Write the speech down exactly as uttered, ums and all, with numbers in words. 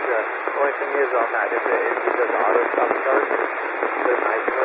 the only thing is on that is it is it does auto stop start. The nice